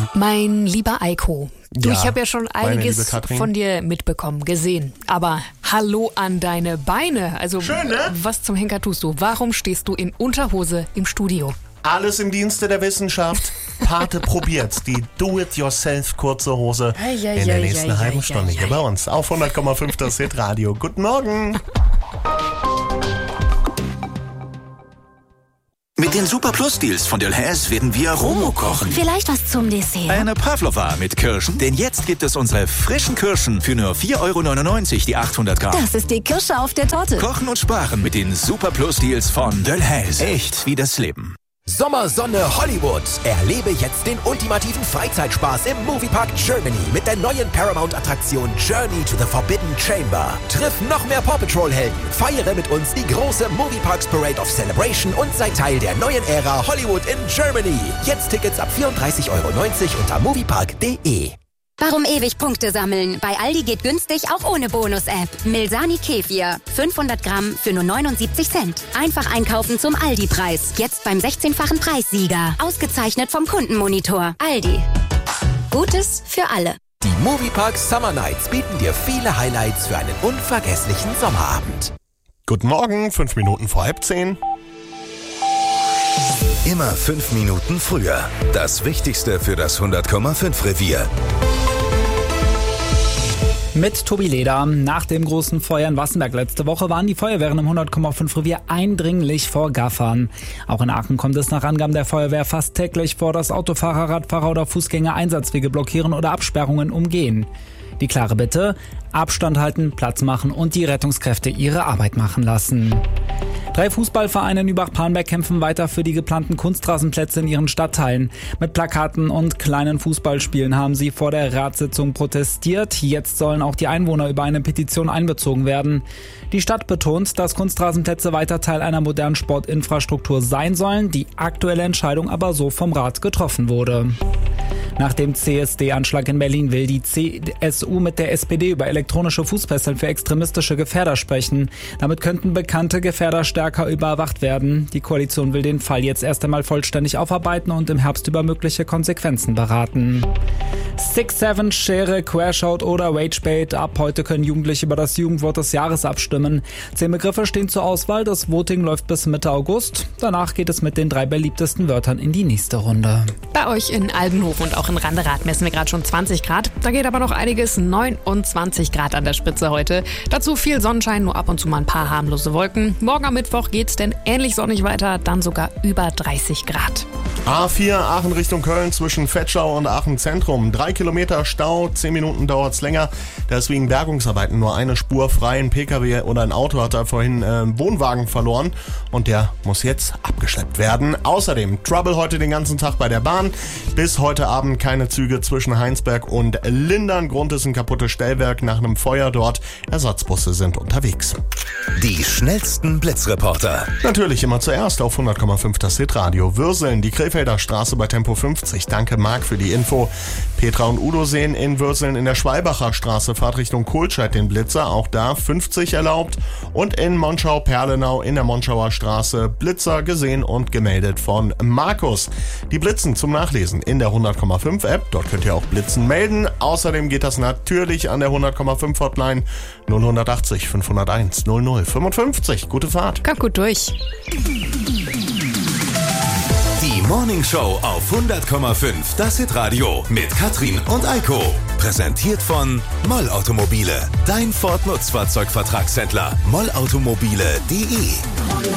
Mein lieber Eiko, du, Ja, ich habe ja schon einiges von dir mitbekommen, gesehen. Aber hallo an deine Beine. Also, schön, ne? Was zum Henker tust du? Warum stehst du in Unterhose im Studio? Alles im Dienste der Wissenschaft. Pate probiert die Do-it-yourself kurze Hose in der nächsten halben Stunde hier bei uns auf 100,5 das Hitradio. Guten Morgen. Mit den Super Plus Deals von Delhaize werden wir Romo kochen. Vielleicht was zum Dessert. Eine Pavlova mit Kirschen. Denn jetzt gibt es unsere frischen Kirschen für nur 4,99 € die 800 Gramm. Das ist die Kirsche auf der Torte. Kochen und sparen mit den Super Plus Deals von Delhaize. Echt wie das Leben. Sommersonne Hollywood. Erlebe jetzt den ultimativen Freizeitspaß im Moviepark Germany mit der neuen Paramount-Attraktion Journey to the Forbidden Chamber. Triff noch mehr Paw Patrol-Helden, feiere mit uns die große Movieparks Parade of Celebration und sei Teil der neuen Ära Hollywood in Germany. Jetzt Tickets ab 34,90 € unter moviepark.de. Warum ewig Punkte sammeln? Bei Aldi geht günstig auch ohne Bonus-App. Milsani Kefir. 500 Gramm für nur 79 Cent. Einfach einkaufen zum Aldi-Preis. Jetzt beim 16-fachen Preissieger. Ausgezeichnet vom Kundenmonitor. Aldi. Gutes für alle. Die Moviepark Summer Nights bieten dir viele Highlights für einen unvergesslichen Sommerabend. Guten Morgen, 5 Minuten vor 9:30. Immer 5 Minuten früher. Das Wichtigste für das 100,5 Revier. Mit Tobi Leder. Nach dem großen Feuer in Wassenberg letzte Woche waren die Feuerwehren im 100,5 Revier eindringlich vor Gaffern. Auch in Aachen kommt es nach Angaben der Feuerwehr fast täglich vor, dass Autofahrer, Radfahrer oder Fußgänger Einsatzwege blockieren oder Absperrungen umgehen. Die klare Bitte: Abstand halten, Platz machen und die Rettungskräfte ihre Arbeit machen lassen. 3 Fußballvereine in Übach-Palenberg kämpfen weiter für die geplanten Kunstrasenplätze in ihren Stadtteilen. Mit Plakaten und kleinen Fußballspielen haben sie vor der Ratssitzung protestiert. Jetzt sollen auch die Einwohner über eine Petition einbezogen werden. Die Stadt betont, dass Kunstrasenplätze weiter Teil einer modernen Sportinfrastruktur sein sollen, die aktuelle Entscheidung aber so vom Rat getroffen wurde. Nach dem CSD-Anschlag in Berlin will die CSU mit der SPD über elektronische Fußfesseln für extremistische Gefährder sprechen. Damit könnten bekannte Gefährder stärker überwacht werden. Die Koalition will den Fall jetzt erst einmal vollständig aufarbeiten und im Herbst über mögliche Konsequenzen beraten. 6-7, Schere, Quershout oder Ragebait. Ab heute können Jugendliche über das Jugendwort des Jahres abstimmen. 10 Begriffe stehen zur Auswahl. Das Voting läuft bis Mitte August. Danach geht es mit den 3 beliebtesten Wörtern in die nächste Runde. Bei euch in Albenhof und auch in Randerath messen wir gerade schon 20 Grad. Da geht aber noch einiges. 29 Grad an der Spitze heute. Dazu viel Sonnenschein, nur ab und zu mal ein paar harmlose Wolken. Morgen am Mittwoch geht's denn ähnlich sonnig weiter, dann sogar über 30 Grad. A4 Aachen Richtung Köln zwischen Vetschau und Aachen Zentrum. 3 Kilometer Stau, 10 Minuten dauert's länger. Deswegen Bergungsarbeiten, nur eine Spur frei. Ein PKW oder ein Auto hat da vorhin Wohnwagen verloren und der muss jetzt abgeschleppt werden. Außerdem Trouble heute den ganzen Tag bei der Bahn. Bis heute Abend keine Züge zwischen Heinsberg und Lindern. Grund ist ein kaputtes Stellwerk nach einem Feuer dort. Ersatzbusse sind unterwegs. Die schnellsten Blitzreporter. Natürlich immer zuerst auf 100,5 das Hitradio. Würseln, die Krefelder Straße bei Tempo 50. Danke Marc für die Info. Petra und Udo sehen in Würseln in der Schwalbacher Straße Fahrtrichtung Kohlscheid den Blitzer. Auch da 50 erlaubt. Und in Monschau-Perlenau in der Monschauer Straße Blitzer gesehen und gemeldet von Markus. Die Blitzen zum Nachlesen in der 100,5 App. Dort könnt ihr auch Blitzen melden. Außerdem geht das natürlich an der 100,5 Hotline 0180 501 0055. Gute Fahrt. Kommt gut durch. Die Morning Show auf 100,5 das Hitradio mit Katrin und Eiko. Präsentiert von Moll Automobile. Dein Ford Nutzfahrzeugvertragshändler. mollautomobile.de